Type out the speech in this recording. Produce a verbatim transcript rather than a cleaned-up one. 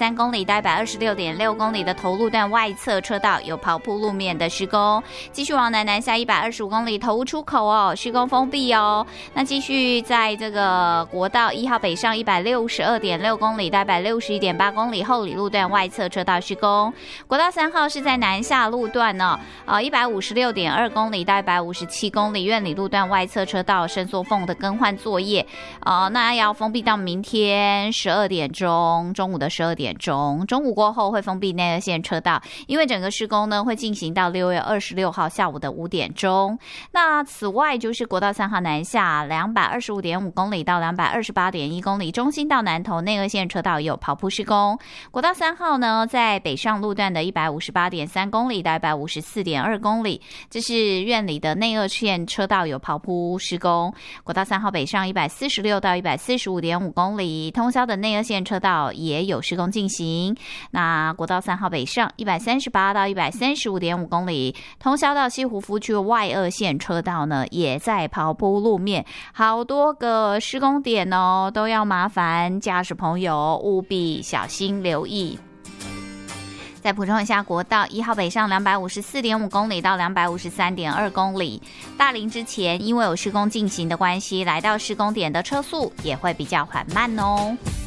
三公里到一百二十六点六公里的头路段外侧车道有刨铺路面的施工，继续往南南下一百二十五公里头屋出口哦，施工封闭哦。那继续在这个国道一号北上一百六十二点六公里到一百六十一点八公里后里路段外侧车道施工，国道三号是在南下路段呢、哦，呃一百五十六点二公里到一百五十七公里院里路段外侧车道伸缩缝的更换作业，呃，那要封闭到明天十二点钟，中午的十二点钟，中午过后会封闭内二线车道，因为整个施工呢会进行到六月二十六号下午的五点钟。那此外就是国道三号南下两百二十五点五公里到两百二十八点一公里，中心到南投内二线车道也有刨铺施工。国道三号呢在北上路段的一百五十八点三公里到一百五十四点二公里，这是院里的内二线车道有刨铺施工。国道三号北上一百四十六到一百四十五点五公里，通宵的内二线车道也有施工进行。那国道三号北上一百三十八到一百三十五点五公里，通宵到西湖夫区外二线车道呢也在刨铺路面，好多个施工点哦，都要麻烦驾驶朋友务必小心留意。再补充一下，国道一号北上两百五十四点五公里到两百五十三点二公里，大林之前因为有施工进行的关系，来到施工点的车速也会比较缓慢哦。